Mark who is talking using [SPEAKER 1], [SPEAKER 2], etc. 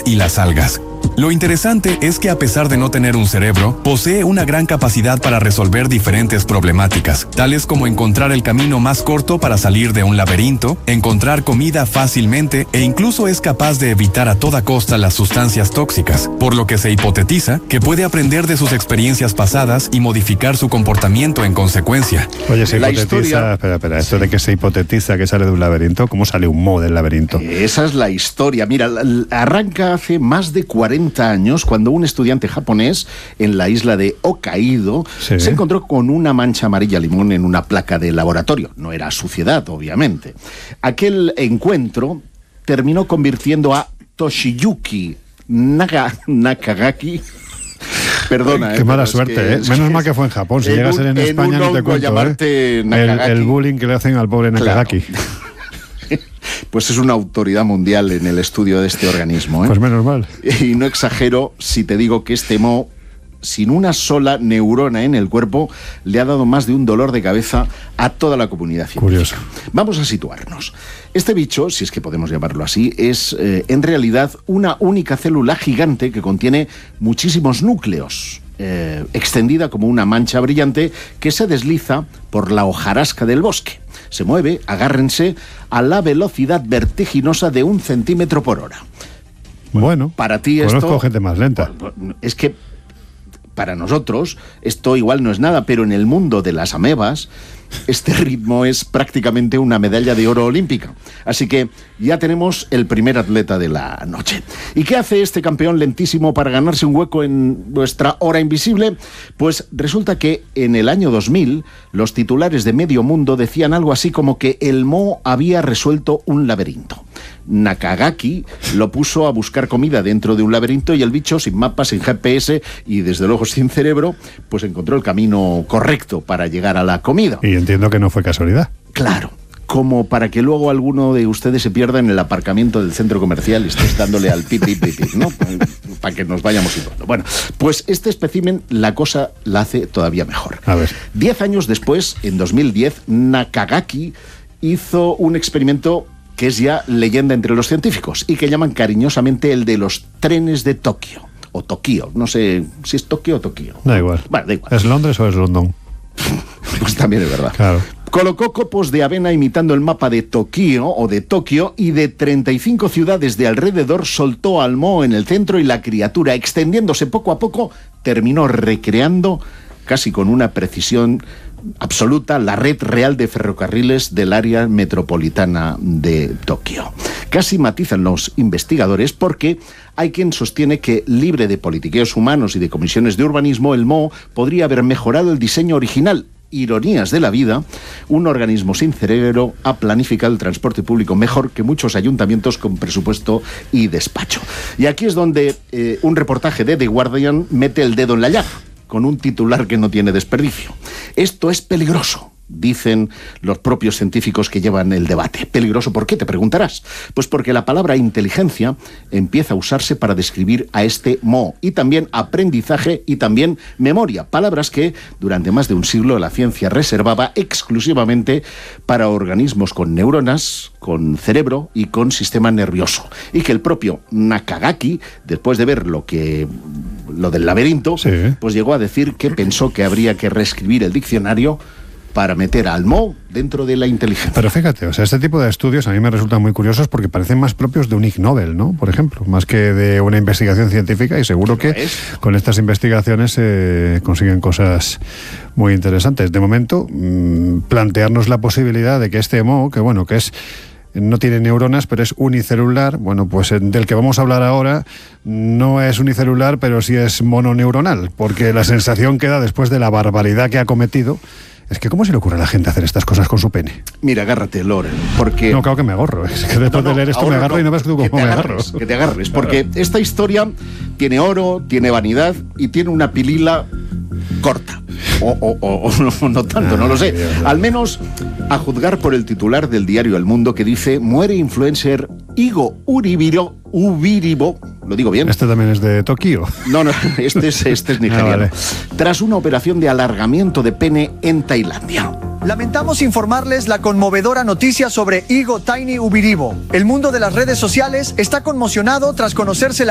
[SPEAKER 1] hongos y las algas. Lo interesante es que a pesar de no tener un cerebro, posee una gran capacidad para resolver diferentes problemáticas, tales como encontrar el camino más corto para salir de un laberinto, encontrar comida fácilmente e incluso es capaz de evitar a toda costa las sustancias tóxicas, por lo que se hipotetiza que puede aprender de sus experiencias pasadas y modificar su comportamiento en consecuencia.
[SPEAKER 2] Oye, se hipotetiza, espera, esto de que se hipotetiza que sale de un laberinto, ¿cómo sale un moho del laberinto?
[SPEAKER 3] Esa es la historia. Mira, arranca hace más de 40 años cuando un estudiante japonés en la isla de Hokkaido se encontró con una mancha amarilla limón en una placa de laboratorio. No era suciedad, obviamente. Aquel encuentro terminó convirtiendo a Toshiyuki Nakagaki. Perdona,
[SPEAKER 2] qué mala suerte, Menos mal que fue en Japón. Si llega a ser en España no te cuento, el bullying que le hacen al pobre Nakagaki.
[SPEAKER 3] Claro. Pues es una autoridad mundial en el estudio de este organismo,
[SPEAKER 2] Pues menos mal.
[SPEAKER 3] Y no exagero si te digo que este moho, sin una sola neurona en el cuerpo, le ha dado más de un dolor de cabeza a toda la comunidad científica.
[SPEAKER 2] Curioso.
[SPEAKER 3] Vamos a situarnos. Este bicho, si es que podemos llamarlo así, es en realidad una única célula gigante que contiene muchísimos núcleos, extendida como una mancha brillante que se desliza por la hojarasca del bosque. Se mueve, agárrense, a la velocidad vertiginosa de 1 centímetro por hora.
[SPEAKER 2] Bueno,
[SPEAKER 3] para ti
[SPEAKER 2] conozco gente más lenta.
[SPEAKER 3] Es que para nosotros esto igual no es nada, pero en el mundo de las amebas este ritmo es prácticamente una medalla de oro olímpica. Así que ya tenemos el primer atleta de la noche. ¿Y qué hace este campeón lentísimo para ganarse un hueco en nuestra hora invisible? Pues resulta que en el año 2000 los titulares de medio mundo decían algo así como que el moho había resuelto un laberinto. Nakagaki lo puso a buscar comida dentro de un laberinto y el bicho, sin mapas, sin GPS y desde luego sin cerebro, pues encontró el camino correcto para llegar a la comida.
[SPEAKER 2] Y entiendo que no fue casualidad.
[SPEAKER 3] Claro, como para que luego alguno de ustedes se pierda en el aparcamiento del centro comercial y estés dándole al pipi, ¿no? Para que nos vayamos situando. Bueno, pues este espécimen la cosa la hace todavía mejor.
[SPEAKER 2] A ver.
[SPEAKER 3] 10 años después, en 2010, Nakagaki hizo un experimento que es ya leyenda entre los científicos y que llaman cariñosamente el de los trenes de Tokio. O Tokio, no sé si es Tokio o Tokio.
[SPEAKER 2] Da igual.
[SPEAKER 3] Bueno, da igual.
[SPEAKER 2] ¿Es Londres o es London?
[SPEAKER 3] Pues también es verdad.
[SPEAKER 2] Claro.
[SPEAKER 3] Colocó copos de avena imitando el mapa de Tokio y de 35 ciudades de alrededor soltó al moho en el centro y la criatura, extendiéndose poco a poco, terminó recreando casi con una precisión absoluta la red real de ferrocarriles del área metropolitana de Tokio. Casi matizan los investigadores porque hay quien sostiene que, libre de politiqueos humanos y de comisiones de urbanismo, el moho podría haber mejorado el diseño original. Ironías de la vida, un organismo sin cerebro ha planificado el transporte público mejor que muchos ayuntamientos con presupuesto y despacho. Y aquí es donde un reportaje de The Guardian mete el dedo en la llaga, con un titular que no tiene desperdicio. Esto es peligroso, dicen los propios científicos que llevan el debate. ¿Peligroso por qué? Te preguntarás. Pues porque la palabra inteligencia empieza a usarse para describir a este moho, y también aprendizaje y también memoria, palabras que durante más de un siglo la ciencia reservaba exclusivamente para organismos con neuronas, con cerebro y con sistema nervioso, y que el propio Nakagaki, después de ver lo del laberinto, pues llegó a decir que pensó que habría que reescribir el diccionario para meter al moho dentro de la inteligencia.
[SPEAKER 2] Pero fíjate, o sea, este tipo de estudios a mí me resultan muy curiosos porque parecen más propios de un Ig Nobel, ¿no? Por ejemplo, más que de una investigación científica, y seguro que con estas investigaciones se consiguen cosas muy interesantes. De momento, plantearnos la posibilidad de que este moho, que no tiene neuronas, pero es unicelular, bueno, pues del que vamos a hablar ahora no es unicelular, pero sí es mononeuronal, porque la sensación que da después de la barbaridad que ha cometido es que ¿cómo se le ocurre a la gente hacer estas cosas con su pene?
[SPEAKER 3] Mira, agárrate, Loren, porque...
[SPEAKER 2] No, claro que me agarro, es que después de leer esto me agarro y no ves tú cómo me agarro.
[SPEAKER 3] Que te agarres, porque esta historia tiene oro, tiene vanidad y tiene una pilila corta. O no tanto, no lo sé. Al menos a juzgar por el titular del diario El Mundo, que dice: muere influencer Igo Ubiribo. ¿Lo digo bien?
[SPEAKER 2] Este también es de Tokio.
[SPEAKER 3] No, este es nigeriano.
[SPEAKER 2] Vale.
[SPEAKER 3] Tras una operación de alargamiento de pene en Tailandia.
[SPEAKER 4] Lamentamos informarles la conmovedora noticia sobre Igo Tiny Ubiribo. El mundo de las redes sociales está conmocionado tras conocerse la